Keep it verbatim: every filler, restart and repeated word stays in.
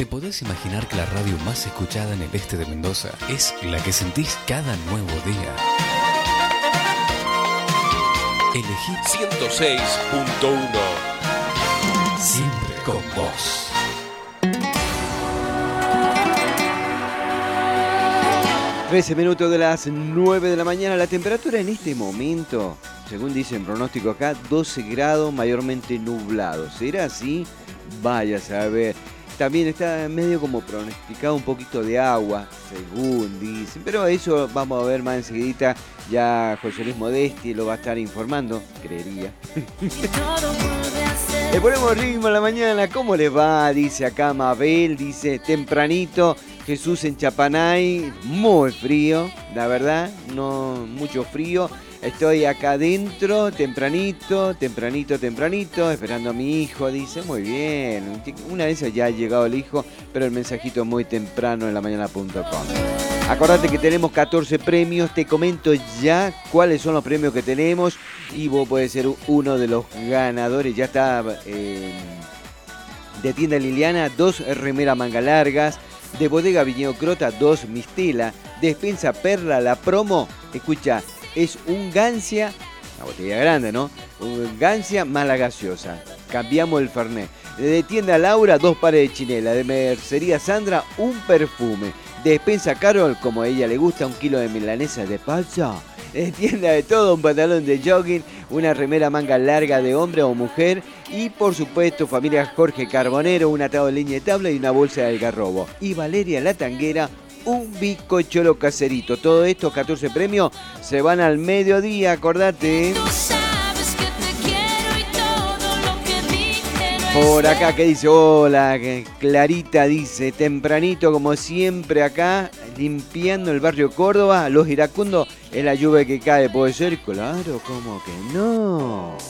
¿Te podés imaginar que la radio más escuchada en el este de Mendoza es la que sentís cada nuevo día? Elegí ciento seis punto uno. Siempre con vos. trece minutos de las nueve de la mañana. La temperatura en este momento, según dice el pronóstico acá, doce grados, mayormente nublado. ¿Será así? Vaya a saber. También está medio como pronosticado un poquito de agua, según dicen. Pero eso vamos a ver más enseguidita. Ya José Luis Modesti lo va a estar informando, creería. Le ponemos ritmo a la mañana. ¿Cómo le va? Dice acá Mabel. Dice tempranito. Jesús en Chapanay. Muy frío, la verdad. No mucho frío. Estoy acá adentro, tempranito, tempranito, tempranito, esperando a mi hijo, dice, muy bien. Una vez ya ha llegado el hijo, pero el mensajito muy temprano en la mañana punto com. Acordate que tenemos catorce premios, te comento ya cuáles son los premios que tenemos y vos podés ser uno de los ganadores. Ya está eh, de Tienda Liliana, dos remeras manga largas, de Bodega Viñedo Crota, dos Mistela, Despensa Perla, la promo, escucha, es un Gancia, una botella grande, ¿no? Un Gancia más la gaseosa. Cambiamos el Fernet. De Tienda Laura, dos pares de chinela. De Mercería Sandra, un perfume. De Despensa Carol, como a ella le gusta, un kilo de milanesa de palta. De Tienda de Todo, un pantalón de jogging, una remera manga larga de hombre o mujer. Y por supuesto, familia Jorge Carbonero, un atado de leña de tabla y una bolsa de algarrobo. Y Valeria La Tanguera, un bizcocholo caserito. Todo esto, catorce premios, se van al mediodía, acordate. Por acá que dice, hola, Clarita dice, tempranito como siempre acá, limpiando el barrio Córdoba, los iracundos, es la lluvia que cae, ¿puede ser? Claro, ¿cómo que no?